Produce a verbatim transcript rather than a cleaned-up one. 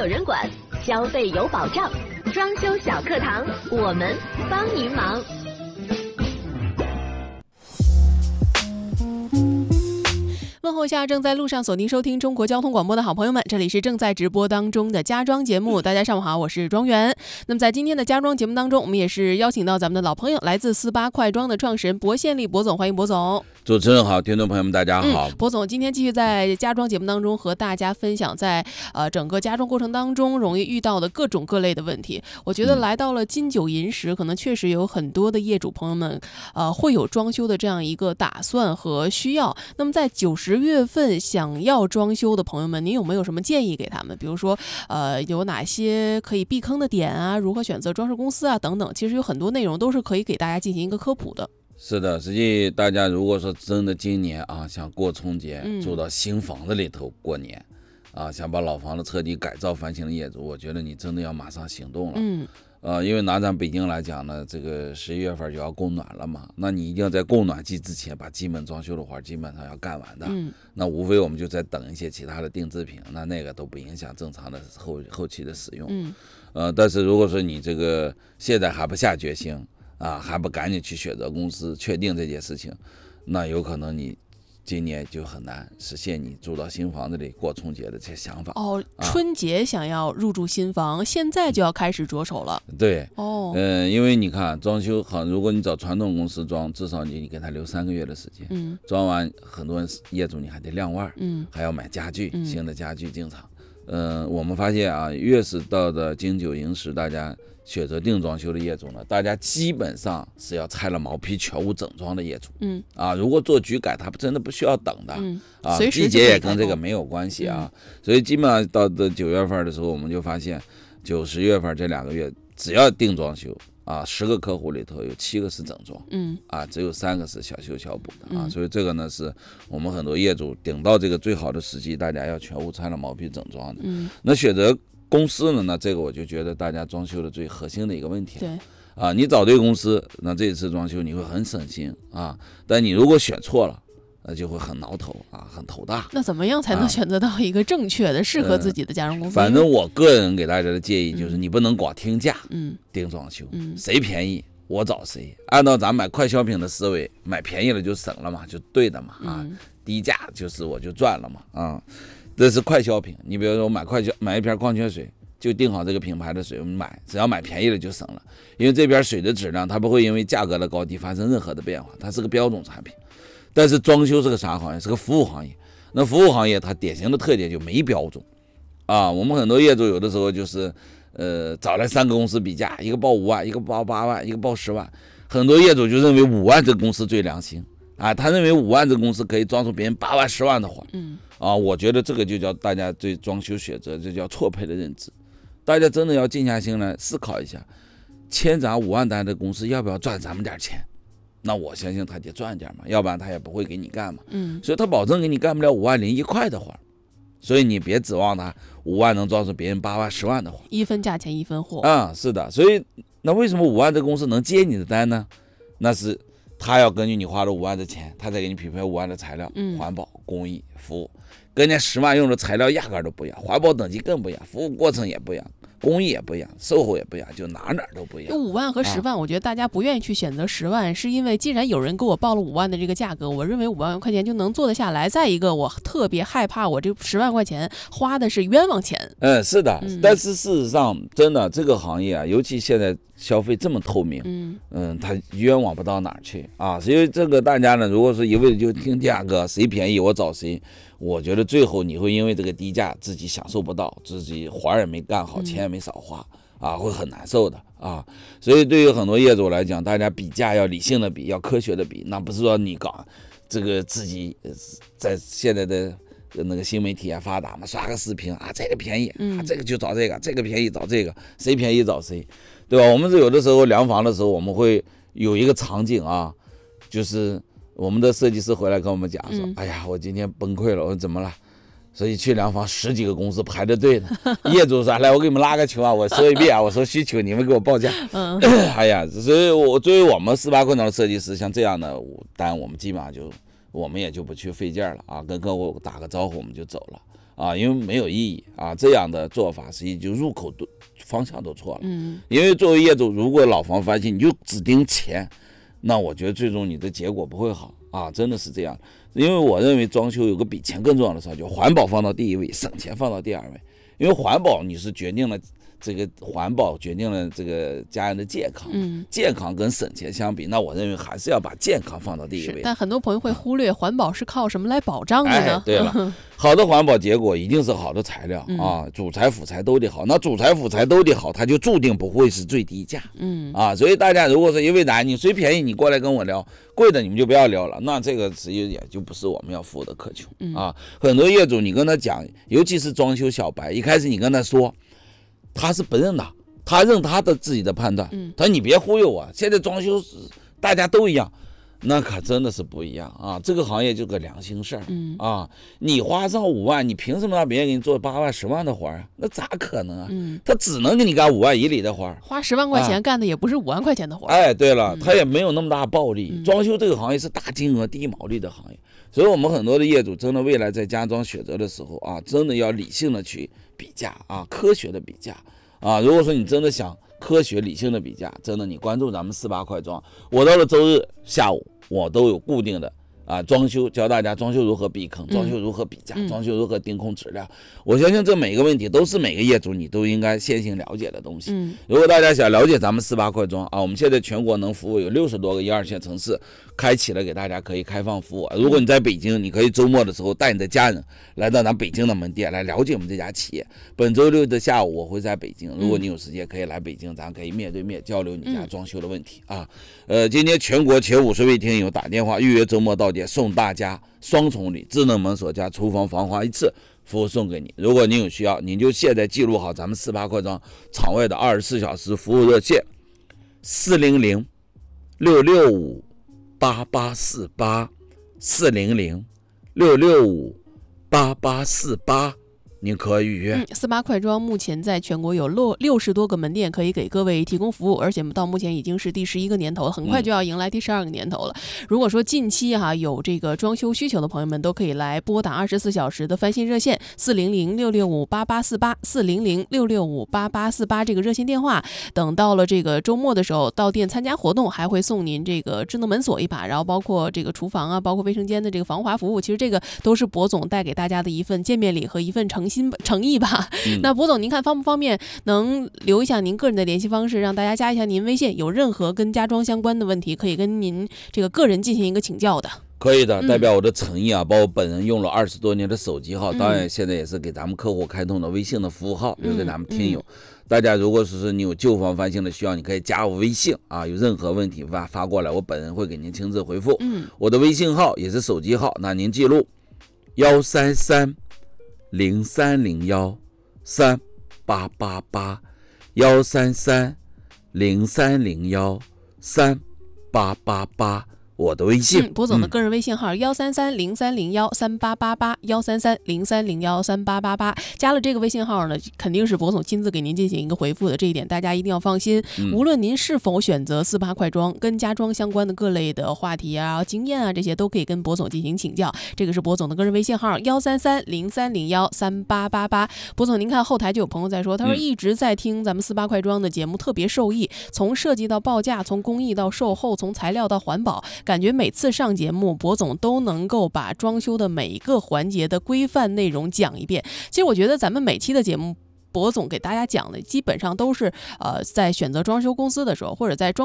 有人管，消费有保障。装修小课堂，我们帮您忙。 问候下正在路上锁定收听中国交通广播的好朋友们，这里是正在直播当中的家装节目。大家上午好，我是庄园。那么在今天的家装节目当中，我们也是邀请到咱们的老朋友，来自四八快装的创始人薄宪利薄总，欢迎薄总。 主持人好，听众朋友们大家好。 嗯、薄总今天继续在家装节目当中和大家分享在呃整个家装过程当中容易遇到的各种各类的问题。我觉得来到了金九银十，嗯、可能确实有很多的业主朋友们呃会有装修的这样一个打算和需要。那么在九十月份想要装修的朋友们，您有没有什么建议给他们？比如说呃有哪些可以避坑的点啊，如何选择装饰公司啊等等，其实有很多内容都是可以给大家进行一个科普的。 是的，实际大家如果说真的今年啊想过春节，嗯、住到新房子里头过年啊，想把老房子彻底改造翻新的业主，我觉得你真的要马上行动了。嗯呃，因为拿咱北京来讲呢，这个十一月份就要供暖了嘛，那你一定要在供暖季之前把基本装修的活基本上要干完的。嗯，那无非我们就在等一些其他的定制品，那那个都不影响正常的后后期的使用。嗯，呃，但是如果说你这个现在还不下决心啊，还不赶紧去选择公司确定这件事情，那有可能你今年就很难实现你住到新房子里过春节的这些想法。 哦，春节想要入住新房，啊、现在就要开始着手了。 对，哦，嗯、呃，因为你看装修好，如果你找传统公司装，至少你你给他留三个月的时间，嗯，装完很多业主你还得晾腕，嗯，还要买家具，嗯、新的家具进场。嗯、呃，我们发现啊，越是到的金九银十，大家选择定装修的业主呢，大家基本上是要拆了毛坯全屋整装的业主。嗯啊，如果做局改，他真的不需要等的。嗯啊，季节也跟这个没有关系啊。嗯、所以基本上到的九月份的时候，我们就发现，九十月份这两个月，只要定装修啊，十个客户里头有七个是整装。嗯啊，只有三个是小修小补的啊。嗯、所以这个呢，是我们很多业主顶到这个最好的时机，大家要全屋拆了毛坯整装的。嗯，那选择公司呢？那这个我就觉得大家装修的最核心的一个问题。对啊，你找对公司，那这次装修你会很省心啊。但你如果选错了，那就会很挠头啊，很头大。 那怎么样才能选择到一个正确的、啊、适合自己的家装公司？ 反正我个人给大家的建议就是，你不能光听价，嗯，定装修，嗯，谁便宜我找谁。按照咱买快消品的思维，买便宜了就省了嘛，就对的嘛啊，嗯、低价就是我就赚了嘛啊。这是快消品，你比如说我买快消买一瓶矿泉水，就定好这个品牌的水，我们买只要买便宜了就省了，因为这边水的质量它不会因为价格的高低发生任何的变化，它是个标准产品。但是装修是个啥行业？是个服务行业。那服务行业它典型的特点就没标准啊。我们很多业主有的时候就是呃找来三个公司比价，一个报五万，一个报八万，一个报十万，很多业主就认为五万这个公司最良心啊，他认为五万这个公司可以装出别人八万十万的活。嗯啊，我觉得这个就叫大家对装修选择，这叫错配的认知。大家真的要静下心来思考一下，签咱五万单的公司要不要赚咱们点钱？那我相信他得赚点嘛，要不然他也不会给你干嘛。嗯，所以他保证给你干不了五万零一块的活，所以你别指望他五万能装出别人八万十万的活。 一分价钱一分货啊、嗯，是的。所以那为什么五万这公司能接你的单呢？那是他要根据你花了五万的钱，他再给你匹配五万的材料，嗯，环保、工艺、服务。跟人家十万用的材料压根都不一样，环保等级更不一样，服务过程也不一样，工艺也不一样，售后也不一样，就哪哪都不一样。 五万和十万、啊，我觉得大家不愿意去选择十万，是因为既然有人给我报了五万的这个价格，我认为五万块钱就能做得下来。再一个，我特别害怕我这十万块钱花的是冤枉钱。 嗯，是的，嗯、但是事实上，真的这个行业啊，尤其现在消费这么透明，嗯嗯，它冤枉不到哪儿去啊。所以这个大家呢，如果是一味的就听价格，谁便宜我找谁。我觉得最后你会因为这个低价自己享受不到，自己活儿也没干好，钱也没少花啊，会很难受的啊。所以对于很多业主来讲，大家比价要理性的比，要科学的比，那不是说你搞这个自己在现在的那个新媒体啊发达嘛，刷个视频啊，这个便宜啊，这个就找这个，这个便宜找这个，谁便宜找谁，对吧？我们是有的时候量房的时候，我们会有一个场景啊，就是我们的设计师回来跟我们讲说、嗯、哎呀我今天崩溃了，我说怎么了？所以去量房十几个公司排着队呢，业主说来我给你们拉个球啊，我说一遍啊，我说需求你们给我报价。嗯，哎呀，所以我作为我们四八困扰的设计师，像这样的单我们基本上就我们也就不去费劲了啊，跟客户打个招呼我们就走了啊，因为没有意义啊。这样的做法实际就入口都方向都错了。 嗯， 因为作为业主，如果老房翻新你就只盯钱，那我觉得最终你的结果不会好啊，真的是这样。因为我认为装修有个比钱更重要的事，就环保放到第一位，省钱放到第二位。因为环保你是决定了这个环保决定了这个家人的健康， 嗯， 健康跟省钱相比，那我认为还是要把健康放到第一位。 但很多朋友会忽略环保是靠什么来保障的呢？ 哎、对了，好的环保结果一定是好的材料、 嗯、 啊，主材辅材都得好。那主材辅材都得好，它就注定不会是最低价。 嗯啊，所以大家如果是因为哪你谁便宜你过来跟我聊，贵的你们就不要聊了，那这个实际也就不是我们要付的渴求、 嗯、 啊。很多业主你跟他讲，尤其是装修小白，一开始你跟他说，他是不认的。他认他的自己的判断，他说你别忽悠我，现在装修大家都一样，那可真的是不一样啊！这个行业就个良心事儿、 嗯、 啊！你花上五万，你凭什么让别人给你做八万、十万的活儿啊？那咋可能啊？ 嗯、 他只能给你干五万以里的活儿， 花十万块钱干的也不是五万块钱的活儿。 哎，对了，他也没有那么大暴利。嗯、装修这个行业是大金额、低毛利的行业，所以我们很多的业主真的未来在家装选择的时候啊，真的要理性的去比价啊，科学的比价。啊，如果说你真的想科学理性的比价，真的你关注咱们四八快装，我到了周日下午我都有固定的啊装修，教大家装修如何避坑，装修如何比价， 嗯、 装修如何盯空质量。我相信这每个问题都是每个业主你都应该先行了解的东西。 嗯、 如果大家想了解咱们四八快装啊，我们现在全国能服务有六十多个一二线城市，开启了给大家可以开放服务。如果你在北京，你可以周末的时候带你的家人来到咱北京的门店来了解我们这家企业。本周六的下午我会在北京，如果你有时间可以来北京，咱可以面对面交流你家装修的问题啊。呃，今天全国前五十位听友打电话预约周末到店，送大家双重礼，智能门锁加厨房防滑一次服务送给你。如果您有需要，您就现在记录好咱们四八快装场外的二十四小时服务热线四零零六六五八八四八四零零六六五八八四八，您可以预约。 嗯，四八快装目前在全国有六六十多个门店可以给各位提供服务，而且到目前已经是第十一个年头了，很快就要迎来第十二个年头了。嗯、如果说近期哈、啊、有这个装修需求的朋友们，都可以来拨打二十四小时的翻新热线四零零六六五八八四八四零零六六五八八四八这个热线电话。等到了这个周末的时候，到店参加活动，还会送您这个智能门锁一把，然后包括这个厨房啊，包括卫生间的这个防滑服务。其实这个都是博总带给大家的一份见面礼和一份诚心诚意吧。嗯、那博总，您看方不方便能留一下您个人的联系方式，让大家加一下您微信，有任何跟家装相关的问题，可以跟您这个个人进行一个请教的。 可以的，代表我的诚意啊，包括本人用了二十多年的手机号，当然现在也是给咱们客户开通的微信的服务号，留给咱们听友。嗯嗯、大家如果是你有旧房翻新的需要，你可以加我微信啊，有任何问题发发过来，我本人会给您亲自回复。 嗯， 我的微信号也是手机号，那您记录幺三三零三零幺三八八八幺三三零三零幺三八八八。我的微信， 嗯，博总的个人微信号幺三三零三零幺三八八八幺三三零三零幺三八八八，加了这个微信号呢，肯定是博总亲自给您进行一个回复的，这一点大家一定要放心。嗯、无论您是否选择四八快装，跟家装相关的各类的话题啊、经验啊这些，都可以跟博总进行请教。这个是博总的个人微信号幺三三零三零幺三八八八。博总，您看后台就有朋友在说，他说一直在听咱们四八快装的节目，特别受益，从设计到报价，从工艺到售后，从材料到环保。感觉每次上节目，博总都能够把装修的每一个环节的规范内容讲一遍。其实我觉得咱们每期的节目，博总给大家讲的基本上都是呃在选择装修公司的时候，或者在装